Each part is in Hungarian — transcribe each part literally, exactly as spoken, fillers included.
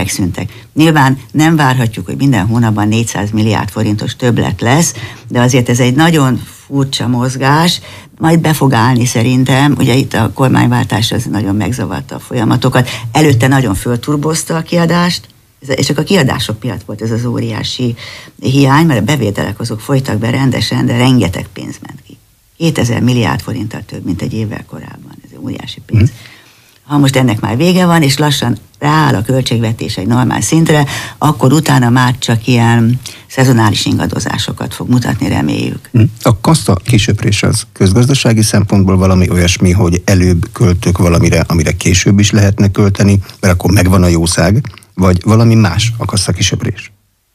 megszűntek. Nyilván nem várhatjuk, hogy minden hónapban négyszáz milliárd forintos többlet lesz, de azért ez egy nagyon furcsa mozgás, majd be fog állni szerintem. Ugye itt a kormányváltás az nagyon megzavarta a folyamatokat. Előtte nagyon fölturbozta a kiadást, és csak a kiadások miatt volt ez az óriási hiány, mert a bevételek azok folytak be rendesen, de rengeteg pénz ment ki. kétezer milliárd forinttal több, mint egy évvel korábban. Ez egy óriási pénz. Mm. Ha most ennek már vége van, és lassan rááll a költségvetés egy normál szintre, akkor utána már csak ilyen szezonális ingadozásokat fog mutatni, reméljük. A kaszta kisöprés az közgazdasági szempontból valami olyasmi, hogy előbb költök valamire, amire később is lehetne költeni, mert akkor megvan a jószág, vagy valami más a kaszta kisöprés?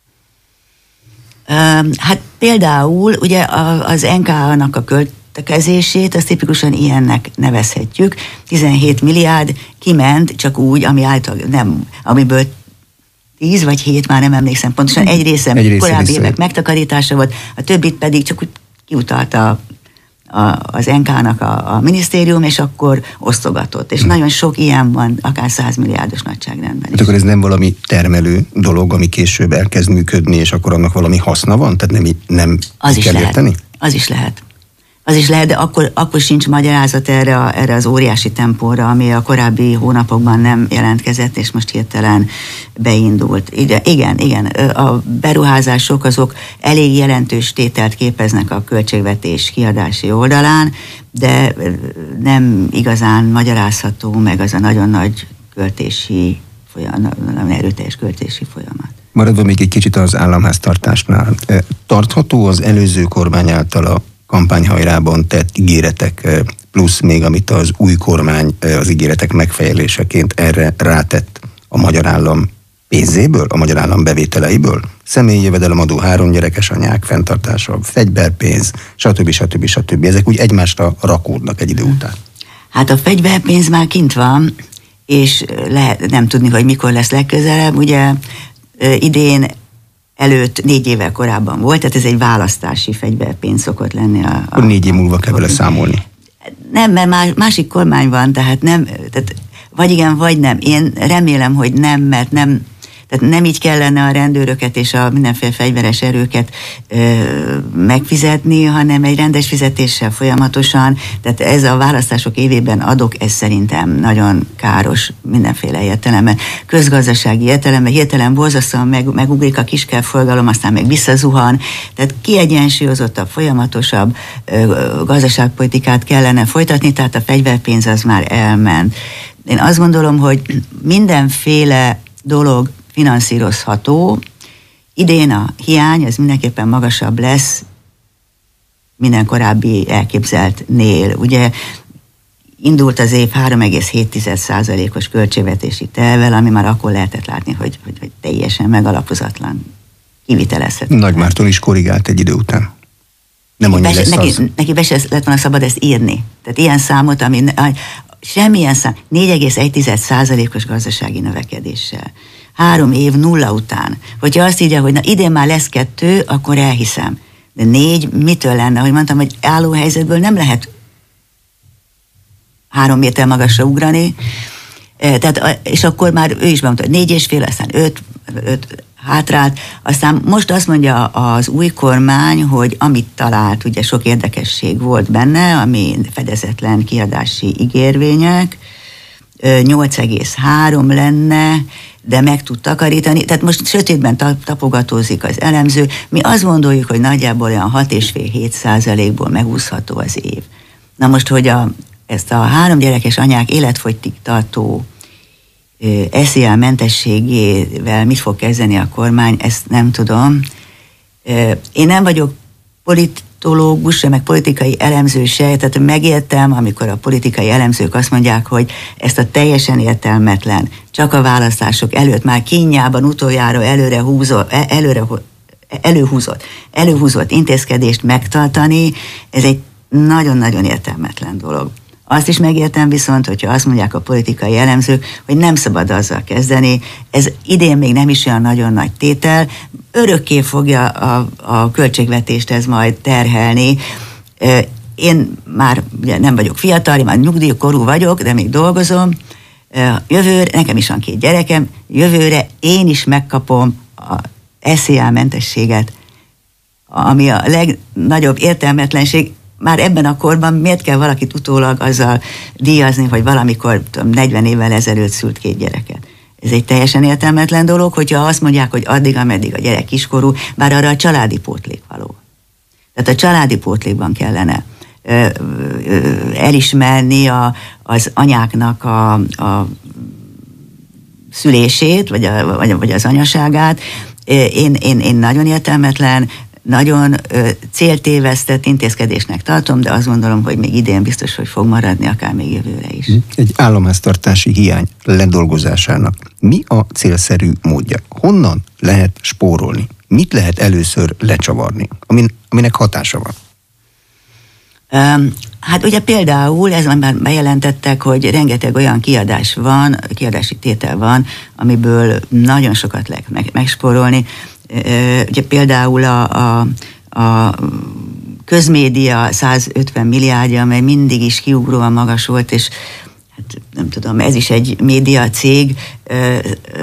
Hát például ugye az en ká á-nak a költekezését, azt tipikusan ilyennek nevezhetjük. tizenhét milliárd kiment csak úgy, ami általában nem, amiből tíz vagy hét, már nem emlékszem pontosan, egy része egy korábbi évek megtakarítása volt, a többit pedig csak úgy kiutalta a, az en ká á-nak a, a minisztérium, és akkor osztogatott. És hmm. nagyon sok ilyen van, akár száz milliárdos nagyságrendben. Hát akkor ez nem valami termelő dolog, ami később elkezd működni, és akkor annak valami haszna van? Tehát nem, nem az is kell lehet. érteni? Az is lehet. Az is lehet, de akkor, akkor sincs magyarázat erre, a, erre az óriási tempóra, ami a korábbi hónapokban nem jelentkezett, és most hirtelen beindult. Igen, igen, igen, a beruházások azok elég jelentős tételt képeznek a költségvetés kiadási oldalán, de nem igazán magyarázható meg az a nagyon nagy költési folyamat, nagyon erőteljes költési folyamat. Maradva még egy kicsit az államháztartásnál. Tartható az előző kormány által a kampányhajrában tett ígéretek, plusz még amit az új kormány az ígéretek megfejeléseként erre rátett a magyar állam pénzéből, a magyar állam bevételeiből? Személyi jövedelemadó, három gyerekes anyák fenntartása, fegyverpénz, stb. stb. stb. Ezek úgy egymásra rakódnak egy idő után. Hát a fegyverpénz már kint van, és lehet nem tudni, hogy mikor lesz legközelebb. Ugye idén előtt négy évvel korábban volt, tehát ez egy választási fegyverpénz szokott lenni. A, a, négy év múlva kell vele számolni. Nem, mert más, másik kormány van, tehát nem, tehát vagy igen, vagy nem. Én remélem, hogy nem, mert nem, tehát nem így kellene a rendőröket és a mindenféle fegyveres erőket ö, megfizetni, hanem egy rendes fizetéssel folyamatosan. Tehát ez a választások évében adok, ez szerintem nagyon káros mindenféle értelemben. Közgazdasági értelemben hirtelen borzasztóan meg, megugrik a kiskerforgalom, aztán meg visszazuhan. Tehát kiegyensúlyozottabb, folyamatosabb ö, gazdaságpolitikát kellene folytatni, tehát a fegyverpénz az már elment. Én azt gondolom, hogy mindenféle dolog finanszírozható. Idén a hiány, ez mindenképpen magasabb lesz minden korábbi elképzeltnél. Ugye indult az év három egész hét százalékos költségvetési tervvel, ami már akkor lehetett látni, hogy, hogy, hogy teljesen megalapozatlan, kivitelezhető. Nagy Márton is korrigált egy idő után. Nem annyi lesz neki, az. neki be se lett volna szabad ezt írni. Tehát ilyen számot, ami semmilyen szám, négy egész egy százalékos gazdasági növekedéssel. Három év nulla után. Hogyha azt írja, hogy na idén már lesz kettő, akkor elhiszem. De négy mitől lenne? Hogy mondtam, hogy álló helyzetből nem lehet három méter magasra ugrani. Tehát, és akkor már ő is bemondta, hogy négy és fél, aztán öt, öt hátrált. Aztán most azt mondja az új kormány, hogy amit talált, ugye sok érdekesség volt benne, ami fedezetlen kiadási ígérvények, nyolc egész három lenne, de meg tud takarítani. Tehát most sötétben tapogatózik az elemző. Mi azt gondoljuk, hogy nagyjából olyan hat egész öt százalékból megúszható az év. Na most, hogy a, ezt a három gyerekes anyák életfogytig tartó es zé á mentességével mit fog kezdeni a kormány, ezt nem tudom. Én nem vagyok politológus se, meg politikai elemző se, tehát megértem, amikor a politikai elemzők azt mondják, hogy ezt a teljesen értelmetlen, csak a választások előtt már kínjában utoljára előre húzott, előre, előhúzott, előhúzott intézkedést megtartani, ez egy nagyon-nagyon értelmetlen dolog. Azt is megértem viszont, hogyha azt mondják a politikai elemzők, hogy nem szabad azzal kezdeni, ez idén még nem is olyan nagyon nagy tétel, örökké fogja a, a költségvetést ez majd terhelni. Én már ugye nem vagyok fiatal, én már nyugdíjkorú vagyok, de még dolgozom, Jövőre, nekem is van két gyerekem, jövőre én is megkapom a es zé á mentességet, ami a legnagyobb értelmetlenség. Már ebben a korban miért kell valakit utólag azzal díjazni, hogy valamikor tudom, negyven évvel ezelőtt szült két gyereket. Ez egy teljesen értelmetlen dolog, hogyha azt mondják, hogy addig, ameddig a gyerek kiskorú, bár arra a családi pótlék való. Tehát a családi pótlékban kellene ö, ö, elismerni a, az anyáknak a, a szülését, vagy, a, vagy, vagy az anyaságát. Én, én, én nagyon értelmetlen, nagyon ö, céltévesztett intézkedésnek tartom, de azt gondolom, hogy még idén biztos, hogy fog maradni, akár még jövőre is. Egy államháztartási hiány ledolgozásának mi a célszerű módja? Honnan lehet spórolni? Mit lehet először lecsavarni, amin, aminek hatása van? Um, hát ugye például, ez már bejelentettek, hogy rengeteg olyan kiadás van, kiadási tétel van, amiből nagyon sokat lehet meg, megspórolni. Uh, ugye például a, a, a közmédia százötven milliárdja, amely mindig is kiugróan magas volt, és hát nem tudom, ez is egy média cég, uh, uh,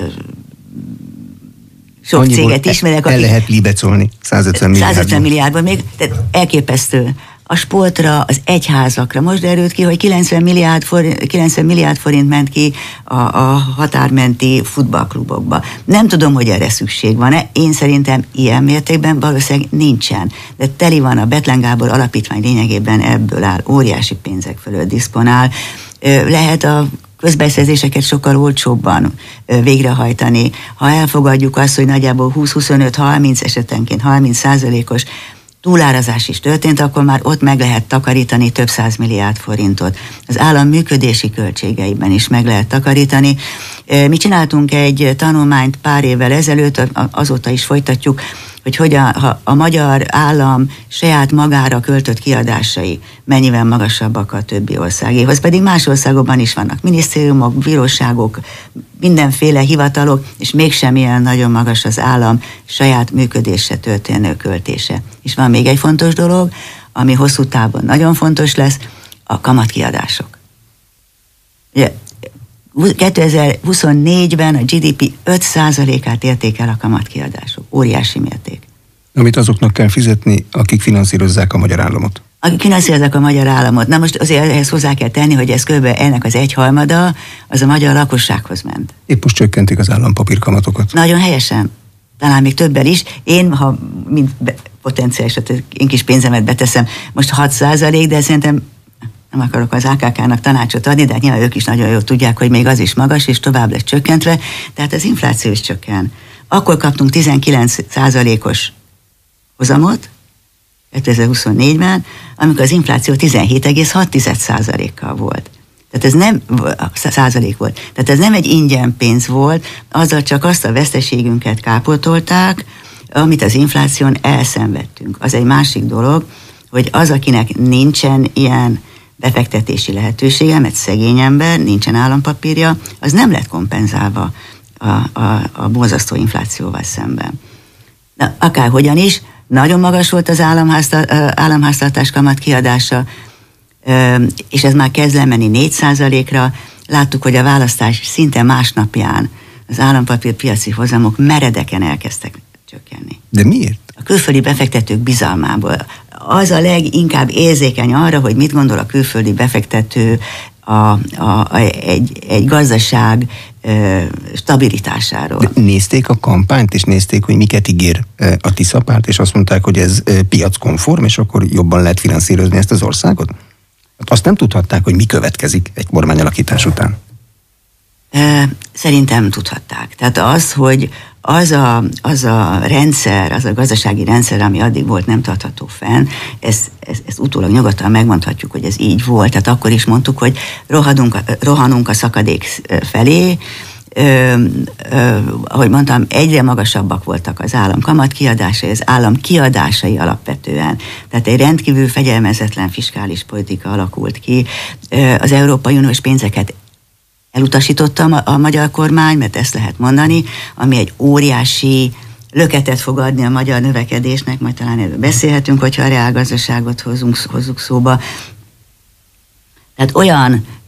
sok annyiból céget ismerek, el, el lehet libecolni százötven milliárdban. százötven milliárdban még, tehát elképesztő. A sportra, az egyházakra. Most derült ki, hogy kilencven milliárd forint, kilencven milliárd forint ment ki a, a határmenti futballklubokba. Nem tudom, hogy erre szükség van-e. Én szerintem ilyen mértékben valószínűleg nincsen. De teli van, a Bethlen Gábor alapítvány lényegében ebből áll, óriási pénzek fölött diszponál. Lehet a közbeszerzéseket sokkal olcsóbban végrehajtani. Ha elfogadjuk azt, hogy nagyjából húsz-huszonöt-harminc esetenként harminc százalékos túlárazás is történt, akkor már ott meg lehet takarítani több száz milliárd forintot. Az állam működési költségeiben is meg lehet takarítani. Mi csináltunk egy tanulmányt pár évvel ezelőtt, azóta is folytatjuk, hogy hogyan, ha a magyar állam saját magára költött kiadásai mennyivel magasabbak a többi országéhoz. Pedig más országokban is vannak minisztériumok, bíróságok, mindenféle hivatalok, és mégsem ilyen nagyon magas az állam saját működésre történő költése. És van még egy fontos dolog, ami hosszú távon nagyon fontos lesz, a kamatkiadások. Ugye, kétezer-huszonnégyben a gé dé pé öt százalékát érték el a kamatkiadások. Óriási mérték. Amit azoknak kell fizetni, akik finanszírozzák a magyar államot. Akik finanszírozzák a magyar államot. Na most azért ehhez hozzá kell tenni, hogy ez kb. Ennek az egyharmada, az a magyar lakossághoz ment. Épp most csökkentik az állampapírkamatokat. Nagyon helyesen. Talán még többel is. Én, ha mint potenciális, én kis pénzemet beteszem, most hat százalék, de szerintem nem akarok az á ká ká-nak tanácsot adni, de hát nyilván ők is nagyon jól tudják, hogy még az is magas, és tovább lesz csökkentve, tehát az infláció is csökken. Akkor kaptunk tizenkilenc százalékos hozamot, kétezer-huszonnégyben, amikor az infláció tizenhét egész hat százalékkal volt. Tehát ez nem százalék volt. Tehát ez nem egy ingyen pénz volt, azzal csak azt a veszteségünket kápoltolták, amit az infláción elszenvedtünk. Az egy másik dolog, hogy az, akinek nincsen ilyen befektetési lehetősége, mert szegény ember, nincsen állampapírja, az nem lett kompenzálva a, a, a borzasztó inflációval szemben. Na, akárhogyan is, nagyon magas volt az államháztartás kamat kiadása, és ez már kezd lemenni négy százalékra. Láttuk, hogy a választás szinte másnapján az állampapírpiaci hozamok meredeken elkezdtek csökkenni. De miért? A külföldi befektetők bizalmából. Az a leginkább érzékeny arra, hogy mit gondol a külföldi befektető a, a, a, egy, egy gazdaság ö, stabilitásáról. De nézték a kampányt, és nézték, hogy miket ígér a Tisza párt, és azt mondták, hogy ez piackonform, és akkor jobban lehet finanszírozni ezt az országot? Azt nem tudhatták, hogy mi következik egy kormányalakítás után? Szerintem tudhatták. Tehát az, hogy az a, az a rendszer, az a gazdasági rendszer, ami addig volt, nem tartható fenn, ezt, ezt, ezt utólag nyugodtan megmondhatjuk, hogy ez így volt. Tehát akkor is mondtuk, hogy rohadunk, rohanunk a szakadék felé. Ö, ö, ahogy mondtam, egyre magasabbak voltak az állam kamatkiadásai, az állam kiadásai alapvetően. Tehát egy rendkívül fegyelmezetlen fiskális politika alakult ki. Ö, az Európai Uniós pénzeket elutasítottam a, a magyar kormány, mert ezt lehet mondani, ami egy óriási löketet fog adni a magyar növekedésnek, majd talán erről beszélhetünk, hogyha a reálgazdaságot hozunk, hozzuk szóba. Tehát olyan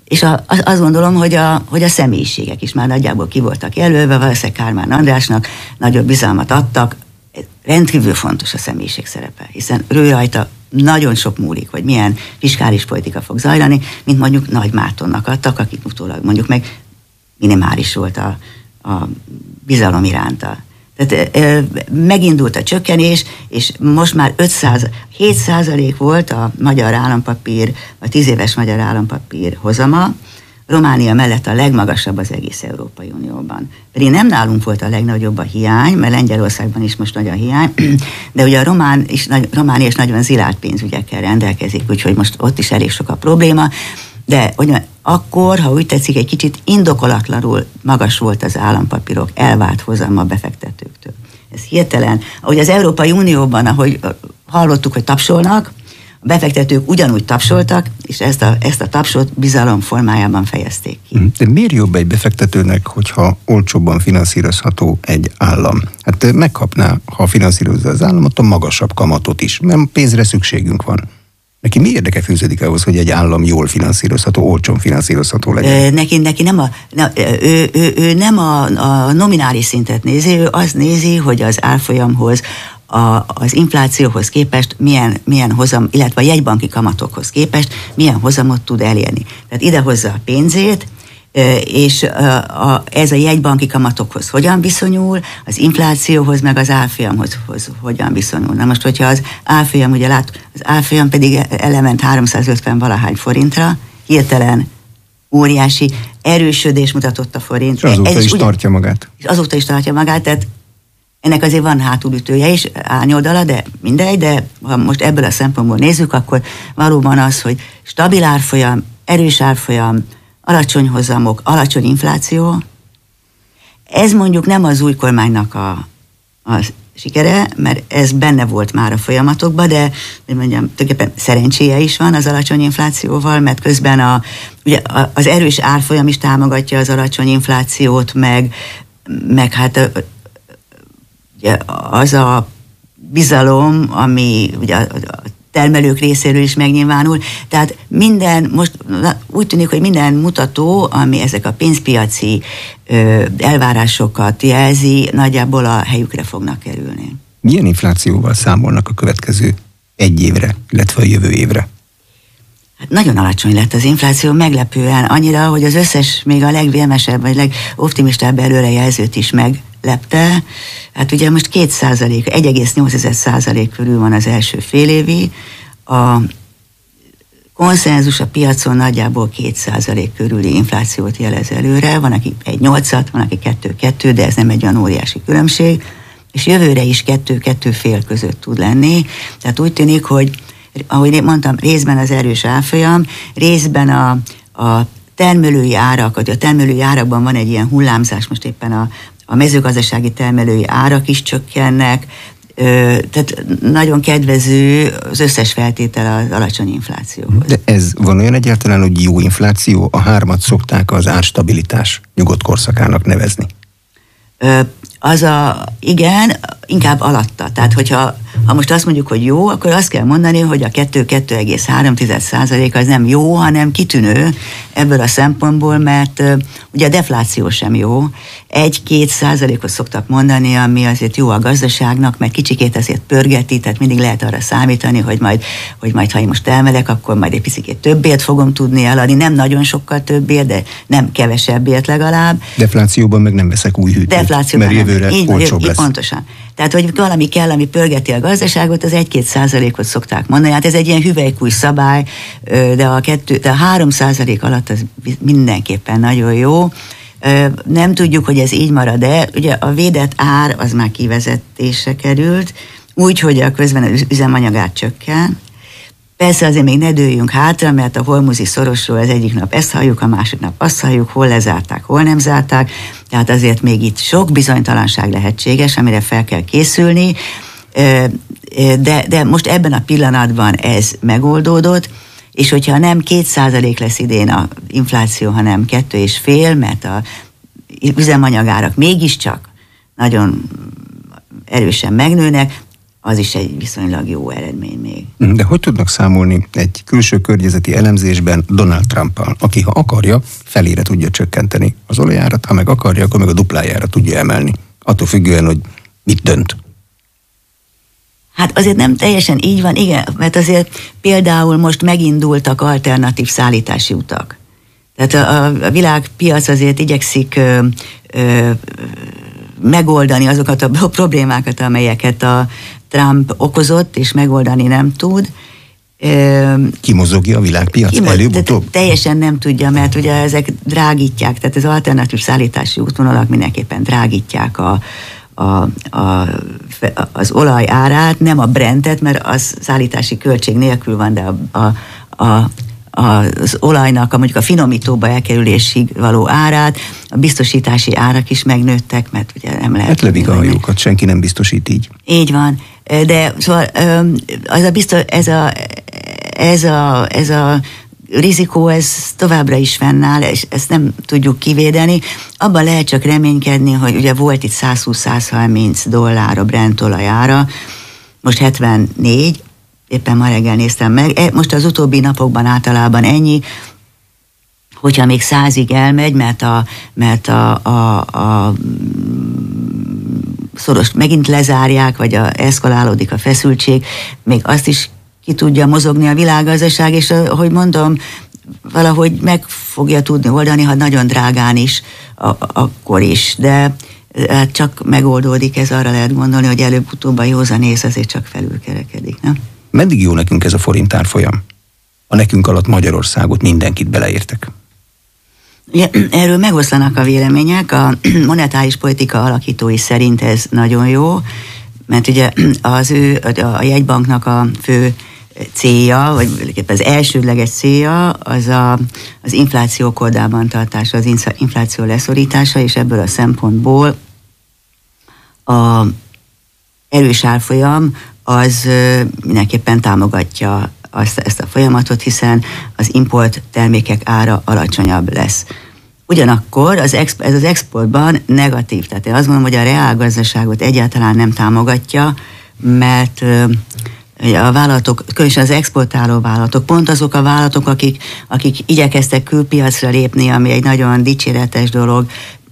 és a, azt gondolom, hogy a, hogy a személyiségek is már nagyjából ki voltak jelölve, valószínűleg Kálmán Andrásnak nagyobb bizalmat adtak. Rendkívül fontos a személyiség szerepe, hiszen ő rajta nagyon sok múlik, hogy milyen fiskális politika fog zajlani, mint mondjuk Nagy Mártonnak adtak, akik utólag mondjuk meg minimális volt a, a bizalom iránta. Tehát e, megindult a csökkenés, és most már hét százalék volt a magyar állampapír, a tíz éves magyar állampapír hozama, Románia mellett a legmagasabb az egész Európai Unióban. Pedig nem nálunk volt a legnagyobb a hiány, mert Lengyelországban is most nagy a hiány, de ugye a Román is, Románia is nagyon zilárd pénzügyekkel rendelkezik, úgyhogy most ott is elég sok a probléma, de ugyan, akkor, ha úgy tetszik, egy kicsit indokolatlanul magas volt az állampapírok elvált hozama befektetőktől. Ez hirtelen, ahogy az Európai Unióban, ahogy hallottuk, hogy tapsolnak, a befektetők ugyanúgy tapsoltak, és ezt a, ezt a tapsot bizalom formájában fejezték ki. De miért jobb egy befektetőnek, hogyha olcsóbban finanszírozható egy állam? Hát megkapná, ha finanszírozza az államot, a magasabb kamatot is, mert pénzre szükségünk van. Neki mi érdeke fűződik ahhoz, hogy egy állam jól finanszírozható, olcsón finanszírozható legyen? Neki, neki nem a, ne, ő, ő, ő nem a, a nominális szintet nézi, ő azt nézi, hogy az árfolyamhoz, A, az inflációhoz képest milyen, milyen hozam, illetve a jegybanki kamatokhoz képest milyen hozamot tud elérni. Tehát idehozza a pénzét, és a, a, ez a jegybanki kamatokhoz hogyan viszonyul, az inflációhoz, meg az árfolyamhoz hogyan viszonyul. Na most, hogyha az árfolyam, ugye lát, az árfolyam pedig element háromszázötven valahány forintra, hirtelen óriási erősödés mutatott a forint. És azóta ez is ugyan, tartja magát. És azóta is tartja magát, tehát ennek azért van hátulütője is, árnyoldala, de mindegy, de ha most ebből a szempontból nézzük, akkor valóban az, hogy stabil árfolyam, erős árfolyam, alacsony hozamok, alacsony infláció, ez mondjuk nem az új kormánynak a, a sikere, mert ez benne volt már a folyamatokban, de hogy mondjam, tulajdonképpen szerencséje is van az alacsony inflációval, mert közben a, ugye az erős árfolyam is támogatja az alacsony inflációt, meg, meg hát ugye az a bizalom, ami ugye a termelők részéről is megnyilvánul. Tehát minden, most úgy tűnik, hogy minden mutató, ami ezek a pénzpiaci ö, elvárásokat jelzi, nagyjából a helyükre fognak kerülni. Milyen inflációval számolnak a következő egy évre, illetve a jövő évre? Hát nagyon alacsony lett az infláció, meglepően annyira, hogy az összes, még a legvélemesebb, vagy legoptimistább előrejelzőt is meglepte. Hát ugye most két százalék, egy egész nyolc százalék körül van az első félévi, a konszenzus a piacon nagyjából két százalék körüli inflációt jelez előre, van aki egy nyolcat, van aki kettő kettő, de ez nem egy olyan óriási különbség, és jövőre is kettő-kettő fél között tud lenni, tehát úgy tűnik, hogy ahogy mondtam, részben az erős árfolyam, részben a, a termelői árak, a termelői árakban van egy ilyen hullámzás, most éppen a, a mezőgazdasági termelői árak is csökkennek, ö, tehát nagyon kedvező az összes feltétel az alacsony inflációhoz. De ez van olyan egyáltalán, hogy jó infláció? A hármat szokták az árstabilitás nyugodt korszakának nevezni. Ö, az a, igen, inkább alatta. Tehát, hogyha ha most azt mondjuk, hogy jó, akkor azt kell mondani, hogy a kettő-kettő egész három százalék az nem jó, hanem kitűnő ebből a szempontból, mert uh, ugye a defláció sem jó. Egy-két százalékot szoktak mondani, ami azért jó a gazdaságnak, mert kicsikét azért pörgeti, tehát mindig lehet arra számítani, hogy majd, hogy majd ha én most elmelek, akkor majd egy picikét többért fogom tudni eladni, nem nagyon sokkal többért, de nem kevesebbért legalább. Deflációban meg nem veszek új hűtőt, Deflációban mert jövőre így, olcsóbb így, lesz. Pontosan. Tehát, hogy valami kell, ami pörgeti a gazdaságot, az egy-két százalékot szokták mondani. Hát ez egy ilyen hüvelykúj szabály, de a, kettő, de a három százalék alatt az mindenképpen nagyon jó. Nem tudjuk, hogy ez így marad-e. Ugye a védett ár az már kivezetésre került, úgy, hogy a közben az üzemanyagár csökken. Persze azért még ne dőljünk hátra, mert a hormuzi szorosról az egyik nap ezt halljuk, a másik nap azt halljuk, hol lezárták, hol nem zárták, tehát azért még itt sok bizonytalanság lehetséges, amire fel kell készülni, de, de most ebben a pillanatban ez megoldódott, és hogyha nem két százalék lesz idén az infláció, hanem kettő és fél, mert a üzemanyagárak mégiscsak nagyon erősen megnőnek, az is egy viszonylag jó eredmény még. De hogy tudnak számolni egy külső környezeti elemzésben Donald Trumpal, aki ha akarja, felére tudja csökkenteni az olajárat, ha meg akarja, akkor meg a duplájára tudja emelni. Attól függően, hogy mit dönt. Hát azért nem teljesen így van, igen, mert azért például most megindultak alternatív szállítási utak. Tehát a, a világpiac azért igyekszik ö, ö, megoldani azokat a problémákat, amelyeket a Trump okozott, és megoldani nem tud. Kimozogja a világpiac Kimoz, előbb-utóbb? Teljesen nem tudja, mert ugye ezek drágítják, tehát az alternatív szállítási útvonalak mindenképpen drágítják a, a, a, az olaj árát, nem a Brentet, mert az szállítási költség nélkül van, de a, a, a az olajnak, a, mondjuk a finomítóba elkerülésig való árát, a biztosítási árak is megnőttek, mert ugye nem lehet... Hát lövik a hajókat, senki nem biztosít így. Így van, de szóval az a biztos, ez a, ez a, ez a rizikó, ez továbbra is fennáll, és ezt nem tudjuk kivédeni. Abban lehet csak reménykedni, hogy ugye volt itt százhúsz-százharminc dollár a Brent olajára, most hetvennégy, éppen ma reggel néztem meg, most az utóbbi napokban általában ennyi, hogyha még százig elmegy, mert a, mert a, a, a szoros megint lezárják, vagy a, eszkalálódik a feszültség, még azt is ki tudja mozogni a világgazdaság, és ahogy mondom, valahogy meg fogja tudni oldani, ha nagyon drágán is, a, akkor is, de hát csak megoldódik, ez arra lehet gondolni, hogy előbb-utóbb a józanész azért csak felülkerekedik, nem? Meddig jó nekünk ez a forint árfolyam? A nekünk alatt Magyarországot, mindenkit beleértek. Ja, erről megoszlanak a vélemények, a monetáris politika alakítói szerint ez nagyon jó, mert ugye az ő, a jegybanknak a fő célja, vagy az elsődleges célja az a, az infláció kordában tartása, az infláció leszorítása, és ebből a szempontból a erős árfolyam az mindenképpen támogatja azt, ezt a folyamatot, hiszen az import termékek ára alacsonyabb lesz. Ugyanakkor az exp- ez az exportban negatív, tehát én azt gondolom, hogy a reálgazdaságot egyáltalán nem támogatja, mert a vállalatok, különösen az exportáló vállalatok, pont azok a vállalatok, akik, akik igyekeztek külpiacra lépni, ami egy nagyon dicséretes dolog,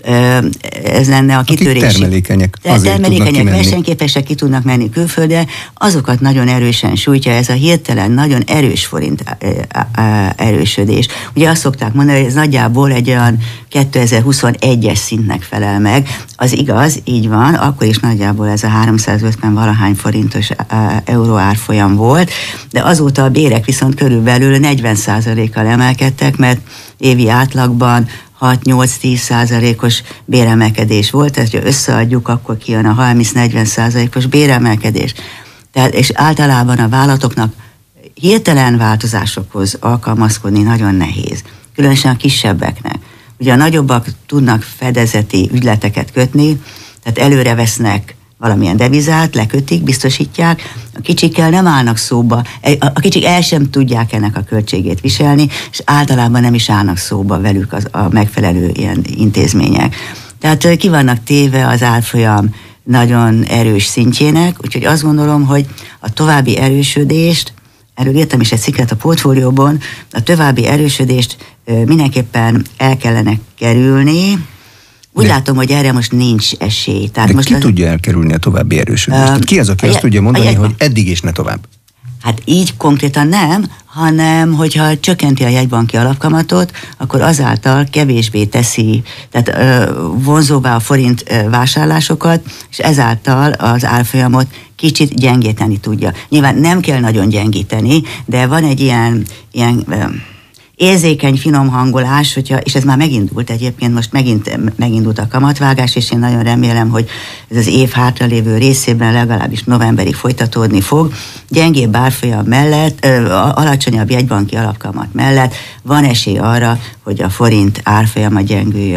ez lenne a kitörési. Akik termelékenyek, termelékenyek, versenyképesek, ki tudnak menni külföldre, azokat nagyon erősen sújtja ez a hirtelen, nagyon erős forint erősödés. Ugye azt szokták mondani, hogy ez nagyjából egy olyan kétezer-huszonegyes szintnek felel meg. Az igaz, így van, akkor is nagyjából ez a háromszázötven valahány forintos euró árfolyam volt, de azóta a bérek viszont körülbelül negyven százalékkal emelkedtek, mert évi átlagban hat-nyolc-tíz százalékos béremelkedés volt, ezt ha összeadjuk, akkor kijön a harminc-negyven százalékos béremelkedés. Tehát, és általában a vállalatoknak hirtelen változásokhoz alkalmazkodni nagyon nehéz, különösen a kisebbeknek. Ugye a nagyobbak tudnak fedezeti ügyleteket kötni, tehát előre vesznek valamilyen devizát, lekötik, biztosítják, a kicsikkel nem állnak szóba, a kicsik el sem tudják ennek a költségét viselni, és általában nem is állnak szóba velük az, a megfelelő ilyen intézmények. Tehát ki vannak téve az árfolyam nagyon erős szintjének, úgyhogy azt gondolom, hogy a további erősödést, erről írtam is egy cikket a portfólióban, a további erősödést mindenképpen el kellene kerülni. Úgy de, látom, hogy erre most nincs esély. Tehát de most ki az, tudja elkerülni a további erősödést? Uh, ki az, aki a, azt tudja mondani, hogy eddig és ne tovább? Hát így konkrétan nem, hanem hogyha csökkenti a jegybanki alapkamatot, akkor azáltal kevésbé teszi, tehát ö, vonzóvá a forint ö, vásárlásokat, és ezáltal az árfolyamot kicsit gyengíteni tudja. Nyilván nem kell nagyon gyengíteni, de van egy ilyen, ilyen ö, érzékeny, finom hangolás, hogyha, és ez már megindult egyébként, most megint megindult a kamatvágás, és én nagyon remélem, hogy ez az év hátralévő részében legalábbis novemberig folytatódni fog. Gyengébb árfolyam mellett, ö, alacsonyabb jegybanki alapkamat mellett van esély arra, hogy a forint árfolyama gyengüljön.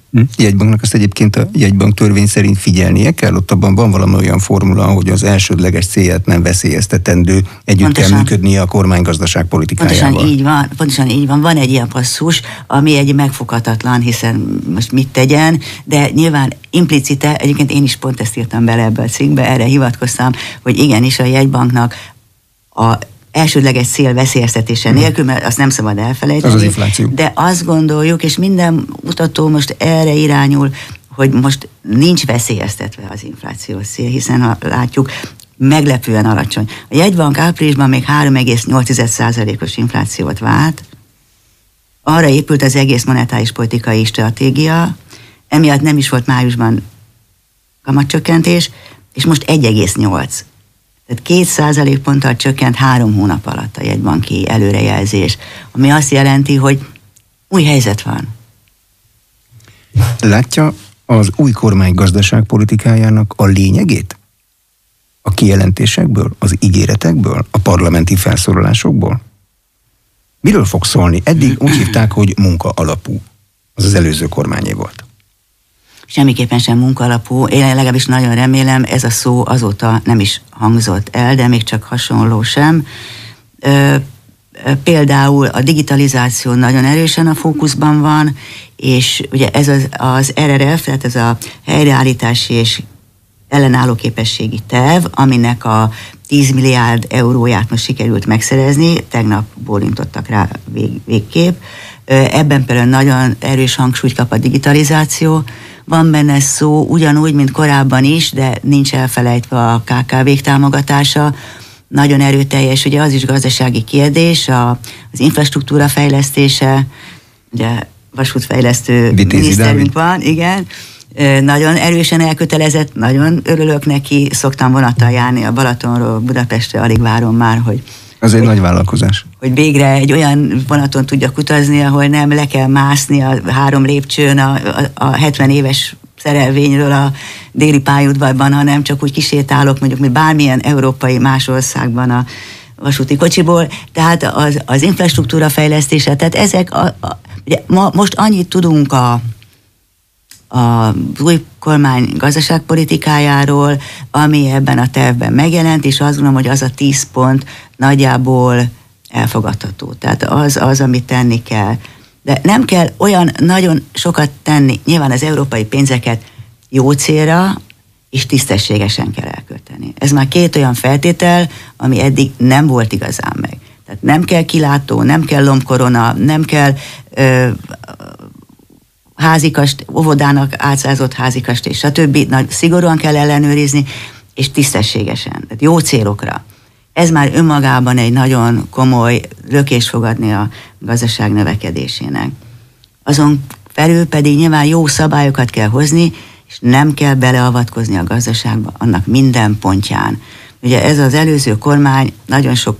Jegybanknak azt egyébként a jegybank törvény szerint figyelnie kell, ott abban van valami olyan formula, hogy az elsődleges célját nem veszélyeztetendő, együtt pontosan kell működnie a kormány gazdaságpolitikájával. Pontosan így van, pontosan így van, van egy ilyen passzus, ami egy megfoghatatlan, hiszen most mit tegyen, de nyilván implicite, egyébként én is pont ezt írtam bele ebbe a cikkbe, erre hivatkoztam, hogy igenis a jegybanknak a elsődleges cél veszélyeztetése nélkül, mert azt nem szabad elfelejteni. Az az infláció. De azt gondoljuk, és minden mutató most erre irányul, hogy most nincs veszélyeztetve az inflációs cél, hiszen ha látjuk, meglepően alacsony. A jegybank áprilisban még három egész nyolc százalékos inflációt vált, arra épült az egész monetáris politikai stratégia, emiatt nem is volt májusban kamatcsökkentés, és most egy egész nyolc. Tehát két százalékponttal csökkent három hónap alatt a jegybanki előrejelzés, ami azt jelenti, hogy új helyzet van. Látja az új kormány gazdaságpolitikájának a lényegét? A kijelentésekből, az ígéretekből, a parlamenti felszólalásokból? Miről fog szólni? Eddig úgy hívták, hogy munka alapú. Az az előző kormányé volt. Semmiképpen sem munkalapú. Én legalábbis nagyon remélem, ez a szó azóta nem is hangzott el, de még csak hasonló sem. Ö, például a digitalizáció nagyon erősen a fókuszban van, és ugye ez az, az er er ef, tehát ez a helyreállítási és ellenálló képességi terv, aminek a tíz milliárd euróját most sikerült megszerezni, tegnap bólintottak rá vég, végképp. Ebben például nagyon erős hangsúlyt kap a digitalizáció. Van benne szó ugyanúgy, mint korábban is, de nincs elfelejtve a ká ká vék támogatása. Nagyon erőteljes, ugye az is gazdasági kérdés, a, az infrastruktúra fejlesztése, ugye vasútfejlesztő miniszterünk van, igen, nagyon erősen elkötelezett, nagyon örülök neki, szoktam vonattal járni a Balatonról Budapestre, alig várom már, hogy az egy hogy, nagy vállalkozás. Hogy végre egy olyan vonaton tudjak utazni, ahol nem le kell mászni a három lépcsőn a, a, a hetven éves szerelvényről a déli pályaudvarban, hanem csak úgy kisétálok mondjuk, mint bármilyen európai más országban a vasúti kocsiból. Tehát az, az infrastruktúra fejlesztése, tehát ezek, a, a, ugye ma, most annyit tudunk a az új kormány gazdaságpolitikájáról, ami ebben a tervben megjelent, és azt gondolom, hogy az a tíz pont nagyjából elfogadható. Tehát az, az, amit tenni kell. De nem kell olyan nagyon sokat tenni. Nyilván az európai pénzeket jó célra és tisztességesen kell elkölteni. Ez már két olyan feltétel, ami eddig nem volt igazán meg. Tehát nem kell kilátó, nem kell lombkorona, nem kell ö, házikast, óvodának átszázott házikast, és stb. Nagy, szigorúan kell ellenőrizni, és tisztességesen, tehát jó célokra. Ez már önmagában egy nagyon komoly lökés fog adni a gazdaság növekedésének. Azon felül pedig nyilván jó szabályokat kell hozni, és nem kell beleavatkozni a gazdaságba annak minden pontján. Ugye ez az előző kormány nagyon sok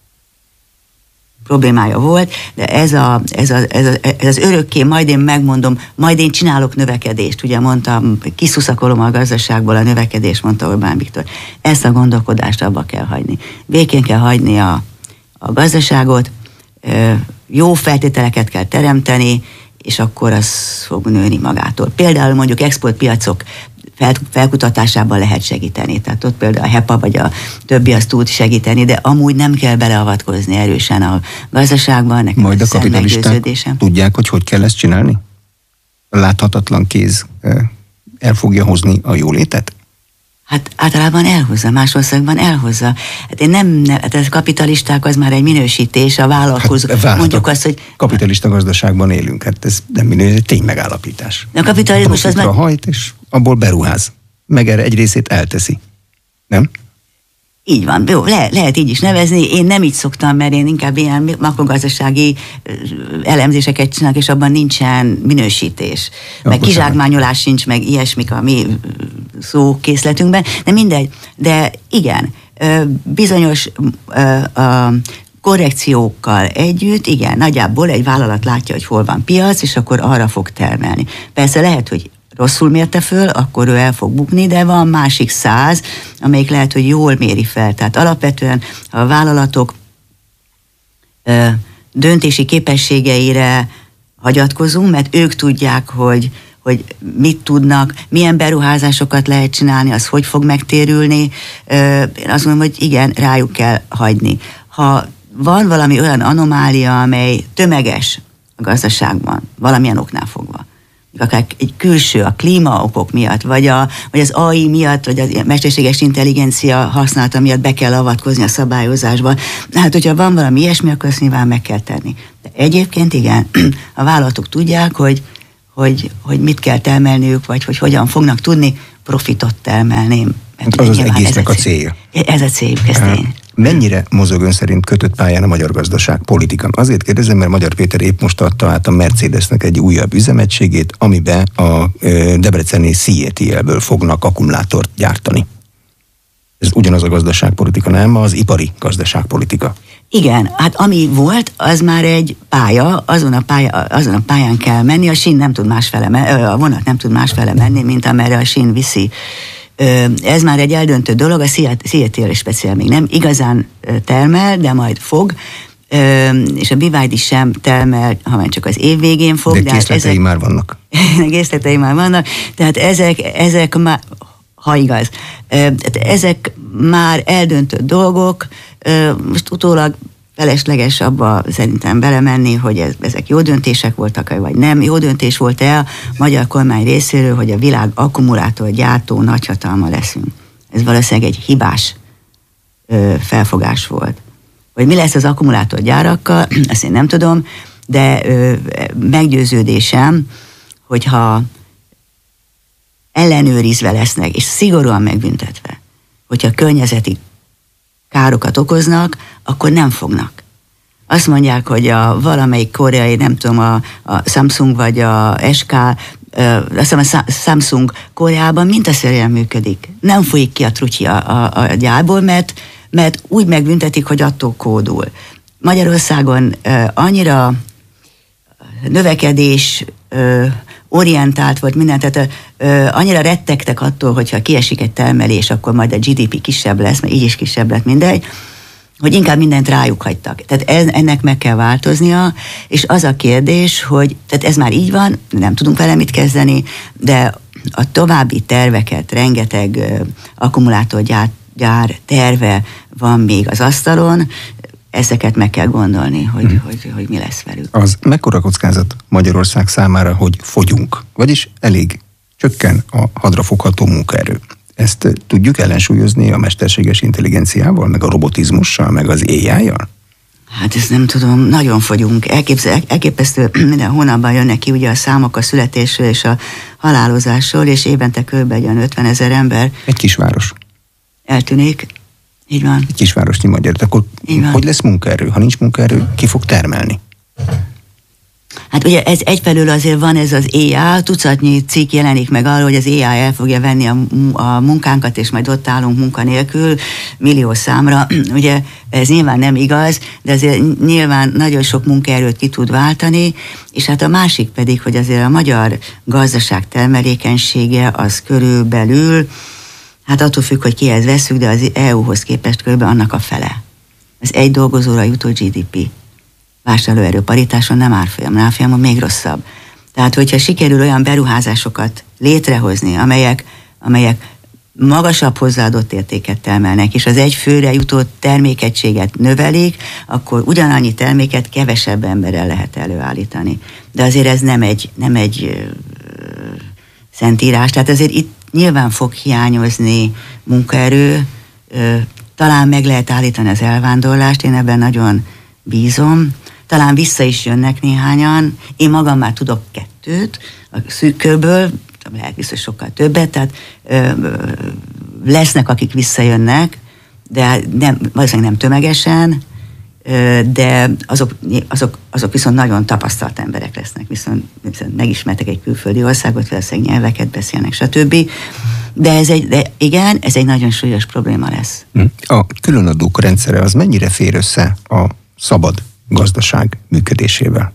problémája volt, de ez, a, ez, a, ez, a, ez az örökké, majd én megmondom, majd én csinálok növekedést, ugye mondtam, kiszuszakolom a gazdaságból a növekedést, mondta Orbán Viktor. Ezt a gondolkodást abba kell hagyni. Békén kell hagyni a, a gazdaságot, jó feltételeket kell teremteni, és akkor az fog nőni magától. Például mondjuk exportpiacok fel, felkutatásában lehet segíteni. Tehát ott például a HEPA vagy a többi az tud segíteni, de amúgy nem kell beleavatkozni erősen a gazdaságban. Nekem majd a kapitalisták tudják, hogy hogy kell ezt csinálni? A láthatatlan kéz el fogja hozni a jólétet? Hát általában elhozza, más országban elhozza. Hát én nem, nem hát a kapitalisták az már egy minősítés, a vállalkozó. Hát, mondjuk azt, hogy... Kapitalista gazdaságban élünk, hát ez nem minősítés, ez ténymegállapítás. A kapitalizmus az már... hajt, és abból beruház. Meg erre egy részét elteszi. Nem? Így van, jó, le, lehet így is nevezni, én nem így szoktam, mert én inkább ilyen makrogazdasági elemzéseket csinálok, és abban nincsen minősítés, jó, meg kizsákmányolás sincs, meg ilyesmik a mi szókészletünkben, de mindegy, de igen, bizonyos korrekciókkal együtt, igen, nagyjából egy vállalat látja, hogy hol van piac, és akkor arra fog termelni. Persze lehet, hogy rosszul mérte föl, akkor ő el fog bukni, de van másik száz, amelyik lehet, hogy jól méri fel. Tehát alapvetően a vállalatok döntési képességeire hagyatkozunk, mert ők tudják, hogy, hogy mit tudnak, milyen beruházásokat lehet csinálni, az hogy fog megtérülni. Én azt mondom, hogy igen, rájuk kell hagyni. Ha van valami olyan anomália, amely tömeges a gazdaságban, valamilyen oknál fogva, akár egy külső, a klímaokok miatt, vagy, a, vagy az á i miatt, vagy a mesterséges intelligencia használata miatt be kell avatkozni a szabályozásba. Hát, hogyha van valami ilyesmi, akkor azt nyilván meg kell tenni. De egyébként igen, a vállalatok tudják, hogy, hogy, hogy mit kell termelniük, vagy hogy hogyan fognak tudni profitot termelni. Hát az az egésznek a célja. Ez a céljuk, ez tény. Mennyire mozog ön szerint kötött pályán a magyar gazdaság politika? Azért kérdezem, mert Magyar Péter épp most adta át a Mercedesnek egy újabb üzemegységét, amiben a debreceni cé á té el-ből fognak akkumulátort gyártani. Ez ugyanaz a gazdaságpolitika, nem? Az ipari gazdaságpolitika. Igen, hát ami volt, az már egy pálya, azon a, pálya, azon a pályán kell menni, a sín nem tud másfele menni, a vonat nem tud másfele menni, mint amerre a sín viszi. Ez már egy eldöntő dolog, a cé á té el speciál még nem igazán termel, de majd fog, és a bé vé i dé sem termel, ha már csak az év végén fog. De, de készletei ezek, már vannak. Készletei már vannak, tehát ezek, ezek már, ha igaz, ezek már eldöntött dolgok, most utólag felesleges abba szerintem belemenni, hogy ez, ezek jó döntések voltak, vagy nem. Jó döntés volt-e a magyar kormány részéről, hogy a világ akkumulátorgyártó nagyhatalma leszünk. Ez valószínűleg egy hibás ö, felfogás volt. Hogy mi lesz az akkumulátorgyárakkal, azt én nem tudom, de ö, meggyőződésem, hogyha ellenőrizve lesznek, és szigorúan megbüntetve, hogyha környezeti károkat okoznak, akkor nem fognak. Azt mondják, hogy a valamelyik koreai, nem tudom, a, a Samsung vagy a es ká, azt hiszem a Samsung Koreában mintaszerűen működik. Nem folyik ki a trutyi a, a, a gyárból, mert, mert úgy megbüntetik, hogy attól kódul. Magyarországon uh, annyira növekedés uh, orientált volt minden, tehát ö, annyira rettegtek attól, hogyha kiesik egy termelés, akkor majd a gé dé pé kisebb lesz, mert így is kisebb lett mindegy, hogy inkább mindent rájuk hagytak. Tehát ez, ennek meg kell változnia, és az a kérdés, hogy tehát ez már így van, nem tudunk vele mit kezdeni, de a további terveket, rengeteg ö, akkumulátorgyár gyár terve van még az asztalon, ezeket meg kell gondolni, hogy, hmm. hogy, hogy, hogy mi lesz velük. Az mekkora kockázat Magyarország számára, hogy fogyunk, vagyis elég csökken a hadrafogható munkaerő. Ezt tudjuk ellensúlyozni a mesterséges intelligenciával, meg a robotizmussal, meg az á í-jal? Hát ezt nem tudom, nagyon fogyunk. Elképzel, elképesztő, minden hónapban jönnek ki ugye a számok a születésről és a halálozásról, és évente kb. Olyan ötvenezer ember. Egy kisváros. Eltűnik. Így van. Egy kisvárosnyi magyar. Akkor hogy lesz munkaerő? Ha nincs munkaerő, ki fog termelni? Hát ugye ez egyfelől azért van ez az á i, tucatnyi cikk jelenik meg arról, hogy az á i el fogja venni a, a munkánkat, és majd ott állunk munkanélkül millió számra. Ugye ez nyilván nem igaz, de azért nyilván nagyon sok munkaerőt ki tud váltani, és hát a másik pedig, hogy azért a magyar gazdaság termelékenysége az körülbelül, hát attól függ, hogy kihez veszük, de az é u-hoz képest körülbelül annak a fele. Ez egy dolgozóra jutó gé dé pé. Vásárlóerő paritáson nem árfolyam, árfolyamon még rosszabb. Tehát, hogyha sikerül olyan beruházásokat létrehozni, amelyek, amelyek magasabb hozzáadott értéket termelnek, és az egy főre jutó termékegységet növelik, akkor ugyanannyi terméket kevesebb emberrel lehet előállítani. De azért ez nem egy, nem egy ö, szentírás, tehát azért itt nyilván fog hiányozni munkaerő, ö, talán meg lehet állítani az elvándorlást, én ebben nagyon bízom, talán vissza is jönnek néhányan, én magam már tudok kettőt, a szűkörből, lehet biztos sokkal többet, tehát ö, ö, lesznek, akik visszajönnek, de nem, valószínűleg nem tömegesen, ö, de azok, azok, azok viszont nagyon tapasztalt emberek lesznek, viszont, viszont megismertek egy külföldi országot, valószínűleg nyelveket beszélnek, stb. De ez egy, de igen, ez egy nagyon súlyos probléma lesz. A különadók rendszere az mennyire fér össze a szabad gazdaság működésével?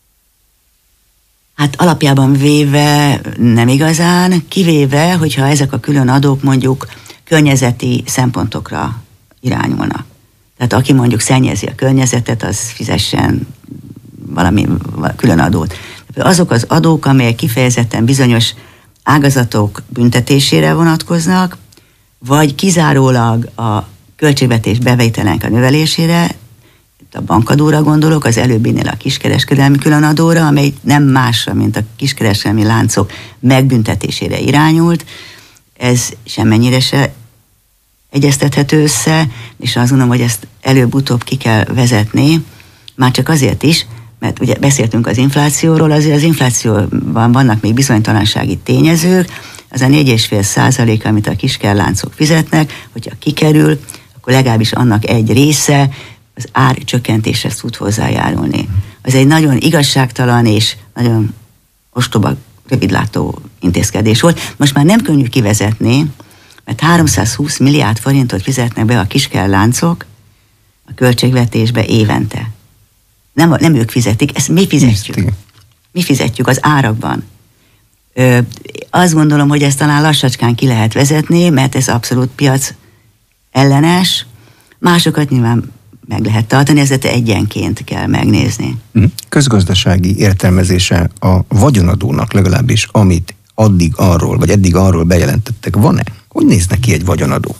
Hát alapjában véve nem igazán, kivéve, hogyha ezek a külön adók mondjuk környezeti szempontokra irányulnak. Tehát aki mondjuk szennyezi a környezetet, az fizessen valami külön adót. Azok az adók, amelyek kifejezetten bizonyos ágazatok büntetésére vonatkoznak, vagy kizárólag a költségvetés bevételének a növelésére, a bankadóra gondolok, az előbbinél a kiskereskedelmi különadóra, amely nem másra, mint a kiskereskedelmi láncok megbüntetésére irányult. Ez semmennyire se egyeztethető össze, és azt gondolom, hogy ezt előbb-utóbb ki kell vezetni, már csak azért is, mert ugye beszéltünk az inflációról, azért az inflációban vannak még bizonytalansági tényezők, az a négy egész öt százalék, amit a kiskerláncok fizetnek, hogyha kikerül, akkor legalábbis annak egy része az ár csökkentéshez tud hozzájárulni. Az egy nagyon igazságtalan és nagyon ostoba, rövidlátó intézkedés volt. Most már nem könnyű kivezetni, mert háromszázhúsz milliárd forintot fizetnek be a kiskerláncok a költségvetésbe évente. Nem, nem ők fizetik, ezt mi fizetjük. Mi fizetjük az árakban. Ö, azt gondolom, hogy ezt talán lassacskán ki lehet vezetni, mert ez abszolút piac ellenes. Másokat nyilván meg lehet tartani, ezért egyenként kell megnézni. Közgazdasági értelmezése a vagyonadónak legalábbis, amit addig arról, vagy eddig arról bejelentettek, van-e? Hogy néz neki egy vagyonadó?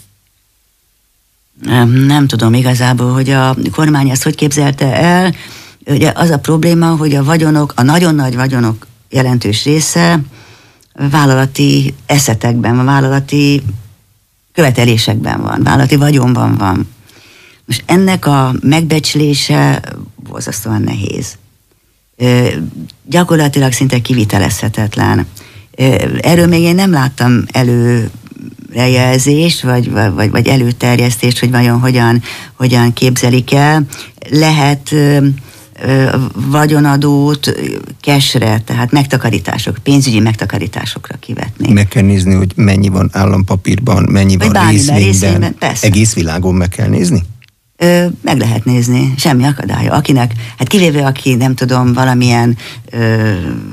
Nem, nem tudom igazából, hogy a kormány ezt hogy képzelte el. Ugye az a probléma, hogy a vagyonok, a nagyon nagy vagyonok jelentős része vállalati eszetekben van, vállalati követelésekben van, vállalati vagyonban van. Most ennek a megbecslése borzasztóan nehéz. Ö, gyakorlatilag szinte kivitelezhetetlen. Ö, erről még én nem láttam előrejelzést, vagy, vagy, vagy előterjesztést, hogy vajon hogyan, hogyan képzelik el. Lehet ö, ö, vagyonadót cashre, tehát megtakarítások, pénzügyi megtakarításokra kivetni. Meg kell nézni, hogy mennyi van állampapírban, mennyi vagy van részvényben. részvényben, egész világon meg kell nézni? Ö, meg lehet nézni, semmi akadálya. Akinek, hát kivéve aki, nem tudom, valamilyen ö,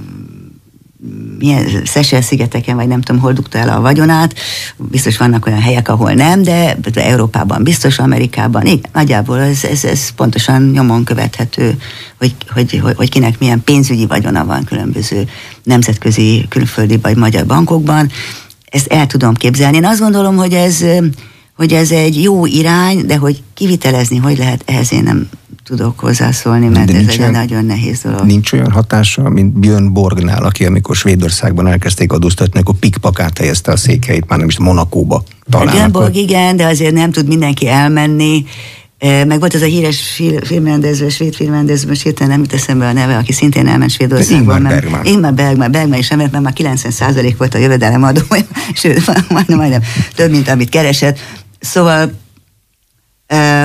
milyen Seychelles-szigeteken, vagy nem tudom, hol dugta el a vagyonát, biztos vannak olyan helyek, ahol nem, de Európában biztos, Amerikában, igen, nagyjából ez, ez, ez pontosan nyomon követhető, hogy, hogy, hogy, hogy kinek milyen pénzügyi vagyona van különböző nemzetközi, külföldi vagy magyar bankokban. Ezt el tudom képzelni. Én azt gondolom, hogy ez hogy ez egy jó irány, de hogy kivitelezni, hogy lehet, ehhez én nem tudok hozzászólni, mert ez egy olyan, nagyon nehéz dolog. Nincs olyan hatása, mint Björn Borgnál, aki amikor Svédországban elkezdték adóztatni, akkor pikpakát helyezte a székhelyét, már nem is Monakóba talán. Hát Björn Borg igen, de azért nem tud mindenki elmenni. Meg volt az a híres filmrendező, svéd filmrendező, most hirtelen nem jut eszembe a neve, aki szintén elment Svédországban. Ingmar Bergman. Ingmar Bergman, Bergman is elment, mert már kilencven százalék volt a jövedelemadó, sőt, majdnem, majdnem több, mint amit keresett. Szóval uh,